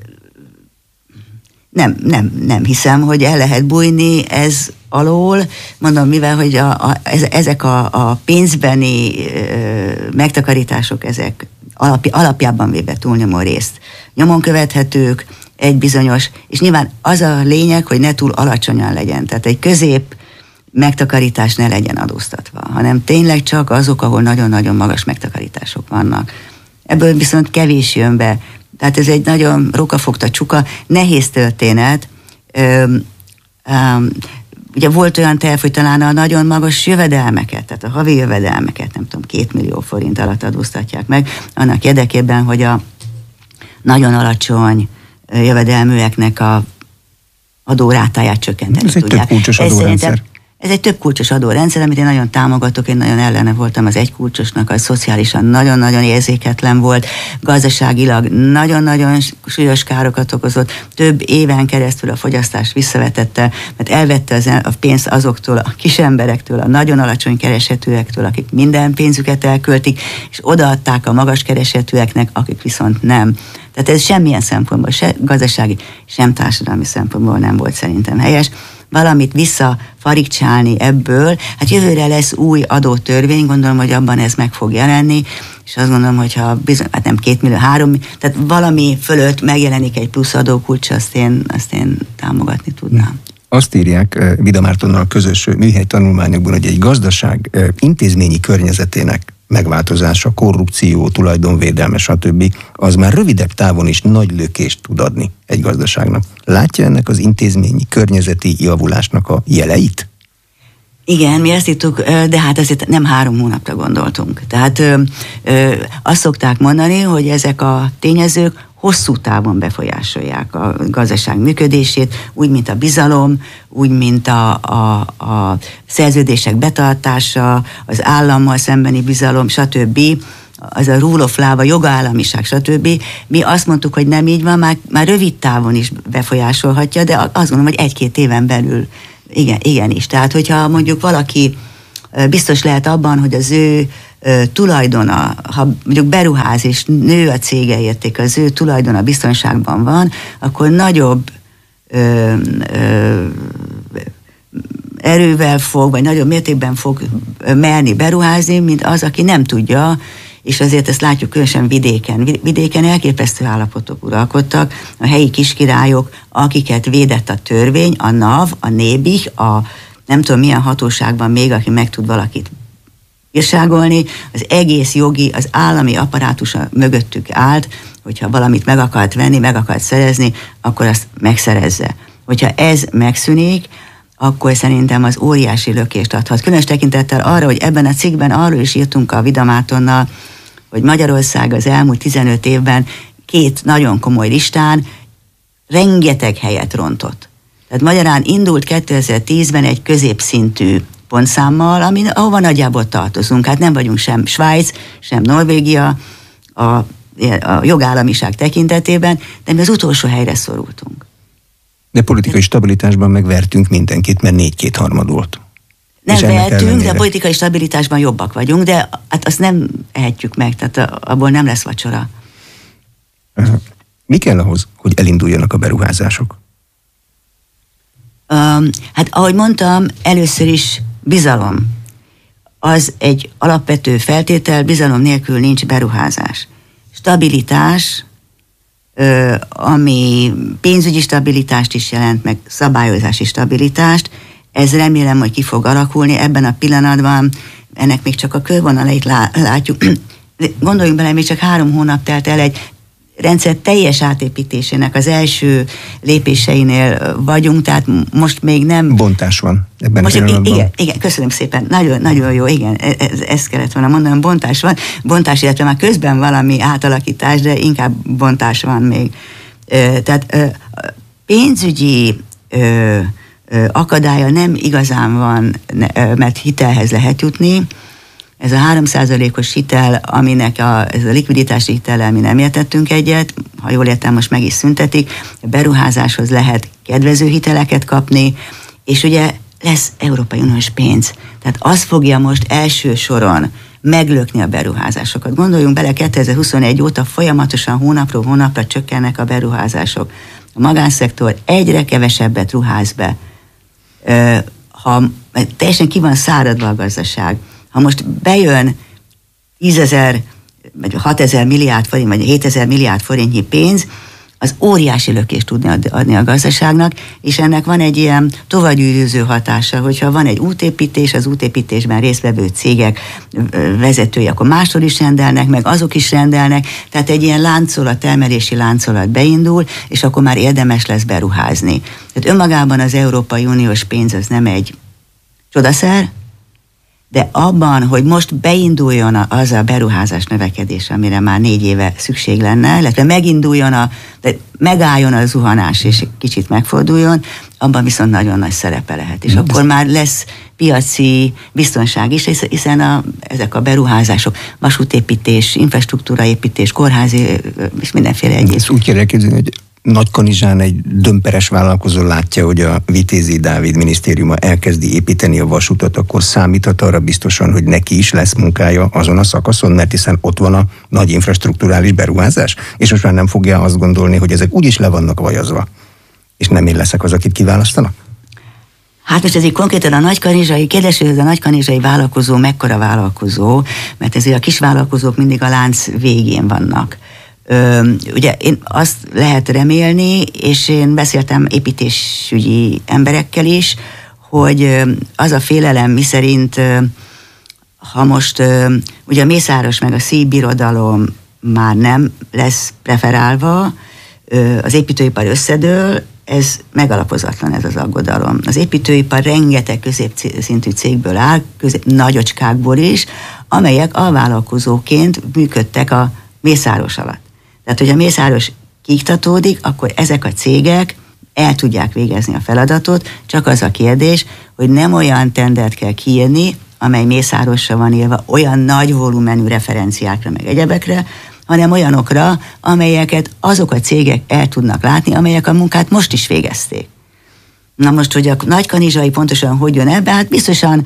nem, nem, nem hiszem, hogy el lehet bújni ez alól. Mondom, mivel, hogy a, a, ezek a, a pénzbeni uh, megtakarítások, ezek alapj, alapjában véve túlnyomó részt nyomon követhetők, egy bizonyos, és nyilván az a lényeg, hogy ne túl alacsonyan legyen. Tehát egy közép megtakarítás ne legyen adóztatva, hanem tényleg csak azok, ahol nagyon-nagyon magas megtakarítások vannak. Ebből viszont kevés jön be. Tehát ez egy nagyon rókafogta csuka, nehéz történet. Öm, öm, ugye volt olyan terv, hogy talán a nagyon magas jövedelmeket, tehát a havi jövedelmeket, nem tudom, két millió forint alatt adóztatják meg, annak érdekében, hogy a nagyon alacsony jövedelműeknek a adórátáját csökkenteni ez tudják. Ez egy több kulcsos adórendszer. Ez egy több kulcsos adórendszer, amit én nagyon támogatok, én nagyon ellene voltam az egy kulcsosnak, az szociálisan nagyon-nagyon érzéketlen volt, gazdaságilag nagyon-nagyon súlyos károkat okozott, több éven keresztül a fogyasztást visszavetette, mert elvette az, a pénzt azoktól, a kis emberektől, a nagyon alacsony keresetűektől, akik minden pénzüket elköltik, és odaadták a magas keresetűeknek, akik viszont nem. Tehát ez semmilyen szempontból, se gazdasági, sem társadalmi szempontból nem volt szerintem helyes. Valamit visszafarigcsálni ebből. Hát jövőre lesz új adótörvény, gondolom, hogy abban ez meg fog jelenni, és azt gondolom, hogyha bizony, hát nem két millió, három, tehát valami fölött megjelenik egy plusz adókulcs, azt én, azt én támogatni tudnám. Azt írják Vida Mártonnal közös műhely tanulmányokban, hogy egy gazdaság intézményi környezetének megváltozása, korrupció, tulajdonvédelme, stb. Az már rövidebb távon is nagy lökést tud adni egy gazdaságnak. Látja ennek az intézményi környezeti javulásnak a jeleit? Igen, mi ezt írtuk, de hát azért nem három hónapra gondoltunk. Tehát ö, ö, azt szokták mondani, hogy ezek a tényezők hosszú távon befolyásolják a gazdaság működését, úgy, mint a bizalom, úgy, mint a, a, a szerződések betartása, az állammal szembeni bizalom, stb., az a rule of law, a jogállamiság, stb. Mi azt mondtuk, hogy nem így van, már, már rövid távon is befolyásolhatja, de azt gondolom, hogy egy-két éven belül igen, igenis. Tehát, hogyha mondjuk valaki biztos lehet abban, hogy az ő tulajdona, ha mondjuk beruház és nő a cége értéke, az ő tulajdona biztonságban van, akkor nagyobb ö, ö, erővel fog, vagy nagyobb mértékben fog merni beruházni, mint az, aki nem tudja, és azért ezt látjuk különösen vidéken. Vidéken elképesztő állapotok uralkodtak, a helyi kiskirályok, akiket védett a törvény, a NAV, a NÉBIH, a nem tudom milyen hatóságban még, aki meg tud valakit bírságolni, az egész jogi, az állami apparátusa mögöttük állt, hogyha valamit meg akart venni, meg akart szerezni, akkor azt megszerezze. Hogyha ez megszűnik, akkor szerintem az óriási lökést adhat. Különös tekintettel arra, hogy ebben a cikkben arról is írtunk a Vidamátonnal, hogy Magyarország az elmúlt tizenöt évben két nagyon komoly listán rengeteg helyet rontott. Tehát magyarán indult kétezer-tízben egy középszintű pontszámmal, amin, ahova nagyjából tartozunk. Hát nem vagyunk sem Svájc, sem Norvégia a, a jogállamiság tekintetében, de mi az utolsó helyre szorultunk. De politikai stabilitásban megvertünk mindenkit, mert négy-két harmad volt. Nem vertünk, de a politikai stabilitásban jobbak vagyunk, de hát azt nem ehetjük meg, tehát abból nem lesz vacsora. Mi kell ahhoz, hogy elinduljanak a beruházások? Um, hát ahogy mondtam, először is bizalom. Az egy alapvető feltétel, bizalom nélkül nincs beruházás. Stabilitás, ami pénzügyi stabilitást is jelent, meg szabályozási stabilitást, ez remélem, hogy ki fog alakulni ebben a pillanatban, ennek még csak a körvonalait látjuk. Gondoljunk bele, még csak három hónap telt el egy rendszer teljes átépítésének az első lépéseinél vagyunk, tehát most még nem... Bontás van ebben most, a pillanatban. Igen, igen, köszönöm szépen, nagyon, nagyon jó, igen, ez, ezt kellett volna mondanom, bontás van, bontás, illetve már közben valami átalakítás, de inkább bontás van még. Tehát pénzügyi akadálya nem igazán van, mert hitelhez lehet jutni. Ez a három százalékos hitel, aminek a, ez a likviditási hitellel mi nem értettünk egyet, ha jól értem, most meg is szüntetik, a beruházáshoz lehet kedvező hiteleket kapni, és ugye lesz Európai Uniós pénz. Tehát az fogja most első soron meglökni a beruházásokat. Gondoljunk bele, kétezer-huszonegy óta folyamatosan hónapról hónapra csökkennek a beruházások. A magánszektor egyre kevesebbet ruház be. Ha teljesen ki van száradva a gazdaság, ha most bejön tízezer, vagy hatezer milliárd forint, vagy hétezer milliárd forintnyi pénz, az óriási lökést tudni adni a gazdaságnak, és ennek van egy ilyen tovagyűrűző hatása, hogyha van egy útépítés, az útépítésben résztvevő cégek vezetői, akkor máshol is rendelnek, meg azok is rendelnek, tehát egy ilyen láncolat, termelési láncolat beindul, és akkor már érdemes lesz beruházni. Tehát önmagában az Európai Uniós pénz az nem egy csodaszer, de abban, hogy most beinduljon az a beruházás növekedés, amire már négy éve szükség lenne, illetve meginduljon, a, de megálljon a zuhanás, és kicsit megforduljon, abban viszont nagyon nagy szerepe lehet. És akkor már lesz piaci biztonság is, hiszen a, ezek a beruházások, vasútépítés, infrastruktúraépítés, kórházi, és mindenféle egyéb. Ezt úgy kell elképzelni, hogy Nagykanizsán egy dömperes vállalkozó látja, hogy a Vitézi Dávid minisztériuma elkezdi építeni a vasutat, akkor számíthat arra biztosan, hogy neki is lesz munkája azon a szakaszon, mert hiszen ott van a nagy infrastrukturális beruházás, és most már nem fogja azt gondolni, hogy ezek úgyis le vannak vajazva, és nem én leszek az, akit kiválasztanak? Hát most ezért konkrétan a nagykanizsai, kérdés, hogy ez a nagykanizsai vállalkozó mekkora vállalkozó, mert ezért a kis vállalkozók mindig a lánc végén vannak. Ö, ugye én azt lehet remélni, és én beszéltem építésügyi emberekkel is, hogy az a félelem, miszerint ha most ugye a Mészáros meg a szívbirodalom már nem lesz preferálva, az építőipar összedől, ez megalapozatlan, ez az aggodalom. Az építőipar rengeteg középszintű cégből áll, közép, nagyocskákból is, amelyek alvállalkozóként működtek a Mészáros alatt. Tehát, hogy a Mészáros kiiktatódik, akkor ezek a cégek el tudják végezni a feladatot, csak az a kérdés, hogy nem olyan tendert kell kiírni, amely Mészárosra van írva, olyan nagy volumenű referenciákra, meg egyebekre, hanem olyanokra, amelyeket azok a cégek el tudnak látni, amelyek a munkát most is végezték. Na most, hogy a Nagykanizsai pontosan hogy jön ebbe, hát biztosan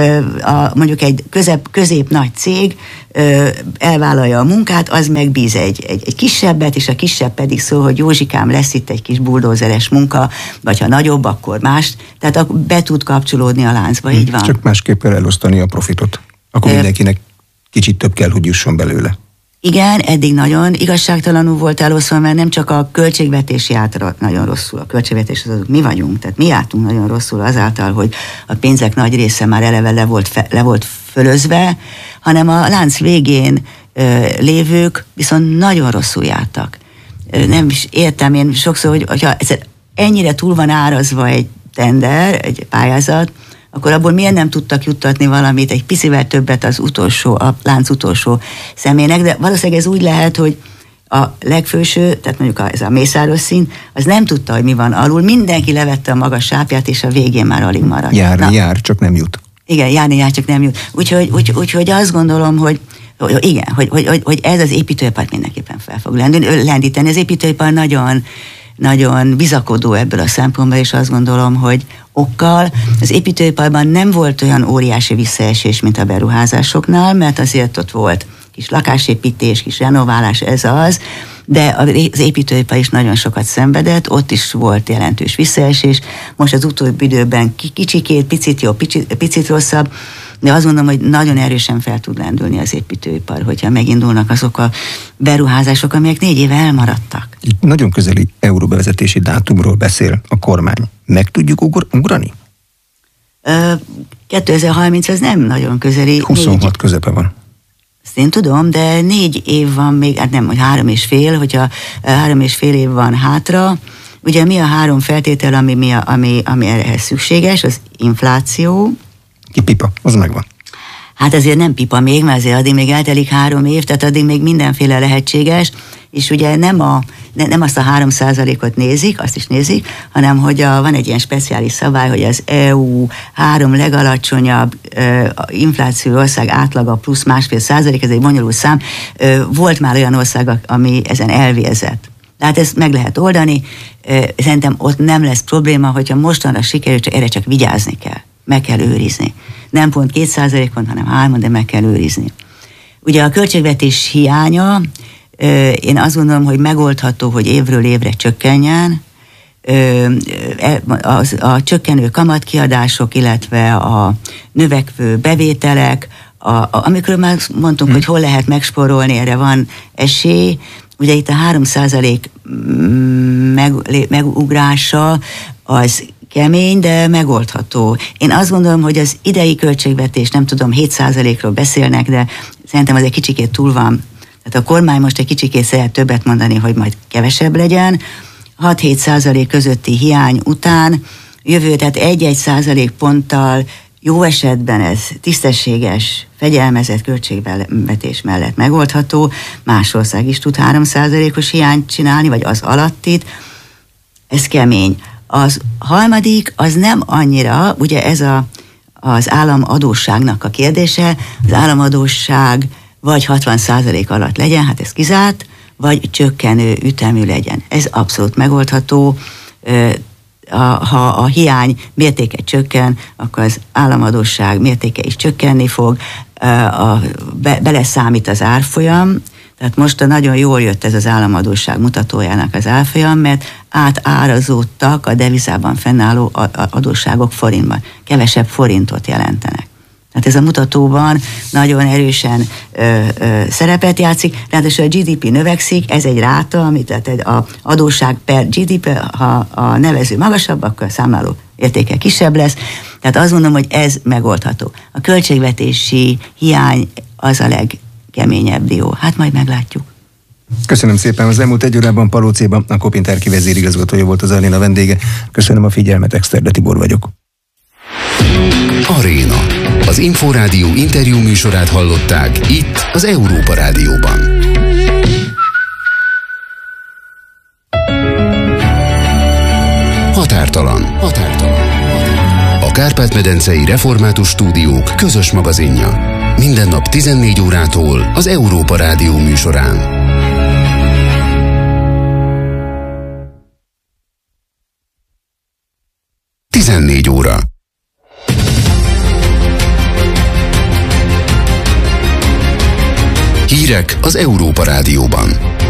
a, mondjuk egy közep, közép nagy cég elvállalja a munkát, az megbíz egy, egy, egy kisebbet, és a kisebb pedig szól, hogy Józsikám, lesz itt egy kis buldózeres munka, vagy ha nagyobb, akkor más. Tehát be tud kapcsolódni a láncba, így van. Csak másképp kell elosztani a profitot. Akkor mindenkinek kicsit több kell, hogy jusson belőle. Igen, eddig nagyon igazságtalanul volt elosztva, mert nem csak a költségvetési járt nagyon rosszul, a költségvetés az azok mi vagyunk, tehát mi jártunk nagyon rosszul azáltal, hogy a pénzek nagy része már eleve le volt, fe, le volt fölözve, hanem a lánc végén ö, lévők viszont nagyon rosszul jártak. Ö, nem is értem én sokszor, hogy hogyha ennyire túl van árazva egy tender, egy pályázat, akkor abból miért nem tudtak juttatni valamit, egy picivel többet az utolsó, a lánc utolsó személynek, de valószínűleg ez úgy lehet, hogy a legfőső, tehát mondjuk ez a Mészáros szín, az nem tudta, hogy mi van alul, mindenki levette a magas sápját, és a végén már alig maradt. Járni Na, jár, csak nem jut. Igen, járni jár, csak nem jut. Úgyhogy úgy, úgy, úgy azt gondolom, hogy hogy igen, hogy, hogy, hogy ez az építőipart mindenképpen fel fog lendíteni. Az építőipar nagyon nagyon bizakodó ebből a szempontból, és azt gondolom, hogy okkal az építőiparban nem volt olyan óriási visszaesés, mint a beruházásoknál, mert azért ott volt kis lakásépítés, kis renoválás, ez az, de az építőipar is nagyon sokat szenvedett, ott is volt jelentős visszaesés. Most az utóbbi időben kicsikét, picit jobb, picit, picit rosszabb, de azt mondom, hogy nagyon erősen fel tud lendülni az építőipar, hogyha megindulnak azok a beruházások, amelyek négy éve elmaradtak. Itt nagyon közeli euróbevezetési dátumról beszél a kormány. Meg tudjuk ugor- ugrani? kétezer-harminc az nem nagyon közeli. huszonhat négy... közepe van. Ezt én tudom, de négy év van még, hát nem, hogy három és fél, hogyha három és fél év van hátra. Ugye mi a három feltétel, ami, mi a, ami, ami ehhez szükséges? Az infláció. Ki pipa, az megvan. Hát azért nem pipa még, mert azért addig még eltelik három év, tehát addig még mindenféle lehetséges, és ugye nem, a, ne, nem azt a három százalékot nézik, azt is nézik, hanem hogy a, van egy ilyen speciális szabály, hogy az é u három legalacsonyabb ö, infláció ország átlaga plusz másfél százalék, ez egy bonyolult szám, ö, volt már olyan ország, ami ezen elvérzett. Tehát ezt meg lehet oldani, ö, szerintem ott nem lesz probléma, hogyha mostanra sikerül, csak erre csak vigyázni kell. Meg kell őrizni. Nem pont két százalékon, hanem három, de meg kell őrizni. Ugye a költségvetés hiánya, én azt gondolom, hogy megoldható, hogy évről évre csökkenjen. A, a csökkenő kamatkiadások, illetve a növekvő bevételek, a, a, amikről már mondtunk, hmm. hogy hol lehet megspórolni, erre van esély. Ugye itt a három százalék meg, megugrása az kemény, de megoldható. Én azt gondolom, hogy az idei költségvetés, nem tudom, hét százalékról beszélnek, de szerintem az egy kicsikét túl van. Tehát a kormány most egy kicsikét szeret többet mondani, hogy majd kevesebb legyen. hat-hét százalék közötti hiány után jövő, tehát egy-egy százalék ponttal jó esetben ez tisztességes, fegyelmezett költségvetés mellett megoldható. Más ország is tud három százalékos hiányt csinálni, vagy az alattit. Ez kemény. Az harmadik, az nem annyira, ugye ez a, az államadósságnak a kérdése, az államadósság vagy hatvan százalék alatt legyen, hát ez kizárt, vagy csökkenő ütemű legyen. Ez abszolút megoldható. Ha a hiány mértéke csökken, akkor az államadósság mértéke is csökkenni fog, be, beleszámít az árfolyam. Tehát most nagyon jól jött ez az államadósság mutatójának az árfolyam, mert átárazódtak a devizában fennálló adósságok forintban. Kevesebb forintot jelentenek. Tehát ez a mutatóban nagyon erősen ö, ö, szerepet játszik, ráadásul a gé dé pé növekszik, ez egy ráta, amit tehát az adósság per gé dé pé, ha a nevező magasabb, akkor a számláló értéke kisebb lesz. Tehát azt mondom, hogy ez megoldható. A költségvetési hiány az a legkeményebb dió. Hát majd meglátjuk. Köszönöm szépen, az elmúlt egy órában Palócéban a Kopintárki vezérigazgatója volt az Aréna vendége. Köszönöm a figyelmet, Exterde Tibor vagyok. Aréna. Az Inforádió interjú műsorát hallották itt az Európa Rádióban. Határtalan. Határtalan. A Kárpát-medencei Református Stúdiók közös magazinja. Minden nap tizennégy órától az Európa Rádió műsorán. tizennégy óra. Hírek az Európa Rádióban.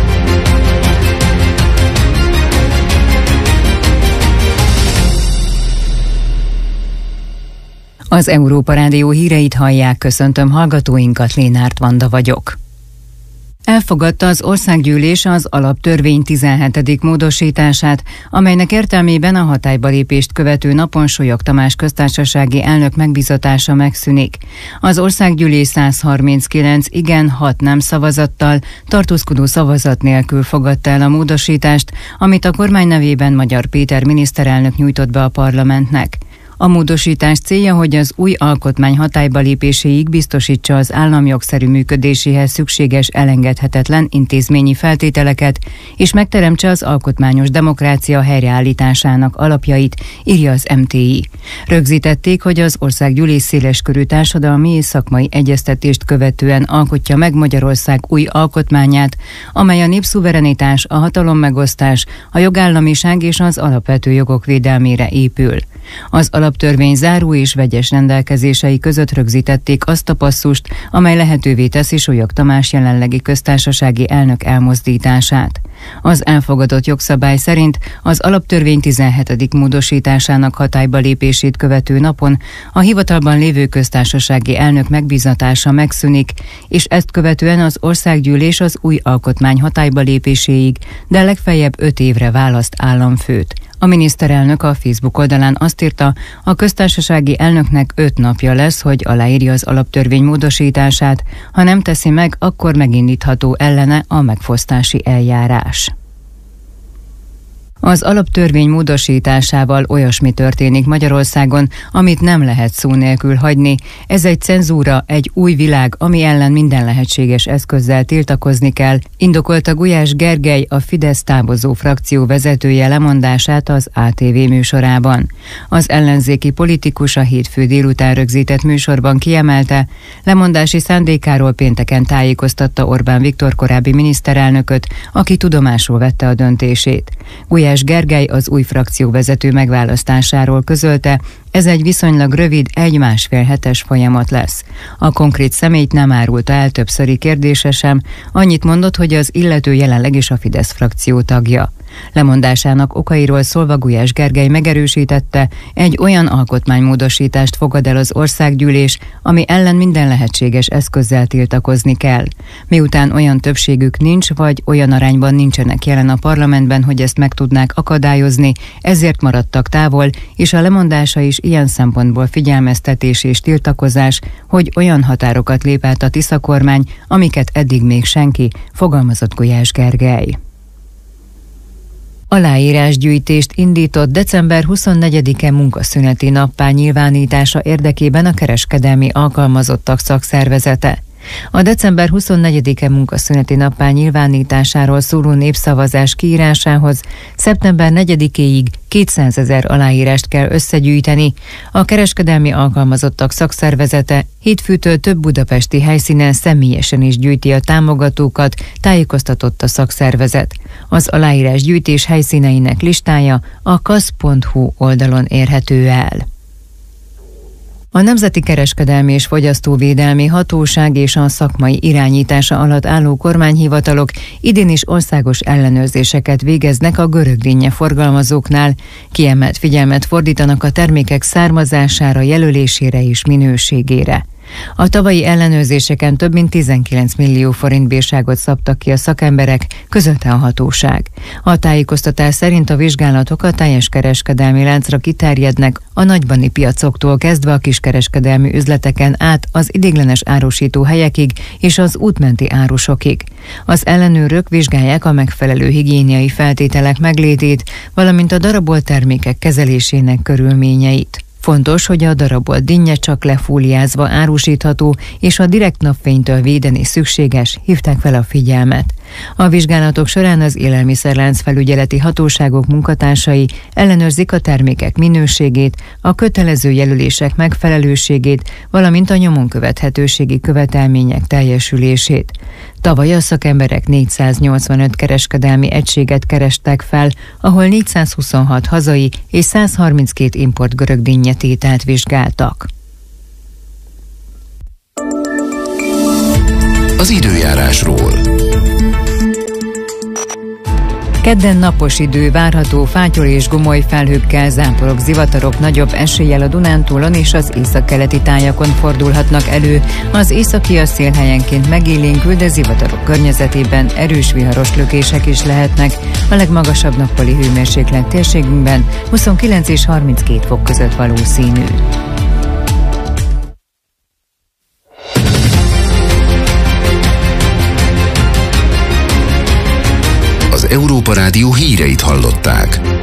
Az Európa Rádió híreit hallják, köszöntöm hallgatóinkat, Lénárt Vanda vagyok. Elfogadta az Országgyűlés az alaptörvény tizenhetedik módosítását, amelynek értelmében a hatályba lépést követő napon Solyog Tamás köztársasági elnök megbízatása megszűnik. Az Országgyűlés száz harminckilenc igen, hat nem szavazattal, tartózkodó szavazat nélkül fogadta el a módosítást, amit a kormány nevében Magyar Péter miniszterelnök nyújtott be a parlamentnek. A módosítás célja, hogy az új alkotmány hatályba lépéséig biztosítsa az állam jogszerű működéséhez szükséges elengedhetetlen intézményi feltételeket, és megteremtse az alkotmányos demokrácia helyreállításának alapjait, írja az em té i. Rögzítették, hogy az Országgyűlés széleskörű társadalmi és szakmai egyeztetést követően alkotja meg Magyarország új alkotmányát, amely a népszuverenitás, a hatalommegosztás, a jogállamiság és az alapvető jogok védelmére épül. Az alaptörvény záró és vegyes rendelkezései között rögzítették azt a passzust, amely lehetővé teszi Solyog Tamás jelenlegi köztársasági elnök elmozdítását. Az elfogadott jogszabály szerint az alaptörvény tizenhetedik módosításának hatályba lépését követő napon a hivatalban lévő köztársasági elnök megbízatása megszűnik, és ezt követően az Országgyűlés az új alkotmány hatályba lépéséig, de legfeljebb öt évre választ államfőt. A miniszterelnök a Facebook oldalán azt írta, a köztársasági elnöknek öt napja lesz, hogy aláírja az alaptörvény módosítását, ha nem teszi meg, akkor megindítható ellene a megfosztási eljárás. Az alaptörvény módosításával olyasmi történik Magyarországon, amit nem lehet szó nélkül hagyni. Ez egy cenzúra, egy új világ, ami ellen minden lehetséges eszközzel tiltakozni kell, indokolta Gulyás Gergely, a Fidesz távozó frakció vezetője lemondását az á té vé műsorában. Az ellenzéki politikus a hétfő délután rögzített műsorban kiemelte, lemondási szándékáról pénteken tájékoztatta Orbán Viktor korábbi miniszterelnököt, aki tudomásul vette a döntését. Gulyás Gergely az új frakcióvezető megválasztásáról közölte, ez egy viszonylag rövid, egy-másfél hetes folyamat lesz. A konkrét személyt nem árulta el többszöri kérdése sem, annyit mondott, hogy az illető jelenleg is a Fidesz frakció tagja. Lemondásának okairól szólva Gulyás Gergely megerősítette, egy olyan alkotmánymódosítást fogad el az Országgyűlés, ami ellen minden lehetséges eszközzel tiltakozni kell. Miután olyan többségük nincs, vagy olyan arányban nincsenek jelen a parlamentben, hogy ezt meg tudnák akadályozni, ezért maradtak távol, és a lemondása is ilyen szempontból figyelmeztetés és tiltakozás, hogy olyan határokat lép át a Tisza kormány, amiket eddig még senki, fogalmazott Gulyás Gergely. Aláírásgyűjtést indított december huszonnegyedike munkaszüneti nappá nyilvánítása érdekében a kereskedelmi alkalmazottak szakszervezete. A december huszonnegyedike munkaszüneti nappá nyilvánításáról szóló népszavazás kiírásához szeptember negyedikéig kétszázezer aláírást kell összegyűjteni. A kereskedelmi alkalmazottak szakszervezete hétfőtől több budapesti helyszínen személyesen is gyűjti a támogatókat, tájékoztatott a szakszervezet. Az aláírás gyűjtés helyszíneinek listája a kasz pont hu oldalon érhető el. A Nemzeti Kereskedelmi és Fogyasztóvédelmi Hatóság és a szakmai irányítása alatt álló kormányhivatalok idén is országos ellenőrzéseket végeznek a görögdinnye forgalmazóknál, kiemelt figyelmet fordítanak a termékek származására, jelölésére és minőségére. A tavalyi ellenőrzéseken több mint tizenkilenc millió forint bírságot szabtak ki a szakemberek, közölte a hatóság. A tájékoztatás szerint a vizsgálatok a teljes kereskedelmi láncra kiterjednek, a nagybani piacoktól kezdve a kiskereskedelmi üzleteken át az ideiglenes árusító helyekig és az útmenti árusokig. Az ellenőrök vizsgálják a megfelelő higiéniai feltételek meglétét, valamint a darabolt termékek kezelésének körülményeit. Fontos, hogy a darabolt dinnye csak lefóliázva árusítható, és a direkt napfénytől védeni szükséges, hívták fel a figyelmet. A vizsgálatok során az élelmiszerlánc felügyeleti hatóságok munkatársai ellenőrzik a termékek minőségét, a kötelező jelölések megfelelőségét, valamint a nyomon követhetőségi követelmények teljesülését. Tavaly a szakemberek négyszáznyolcvanöt kereskedelmi egységet kerestek fel, ahol négyszázhuszonhat hazai és százharminckét import görög dinnyetételt vizsgáltak. Az időjárásról. Kedden napos idő várható, fátyol és gomoly felhőkkel, záporok, zivatarok nagyobb eséllyel a Dunántúlon és az északkeleti tájakon fordulhatnak elő. Az északi a szél helyenként megélénkül, de zivatarok környezetében erős viharos lökések is lehetnek. A legmagasabb nappali hőmérséklet térségünkben huszonkilenc és harminckét fok között valószínű. Az Európa Rádió híreit hallották.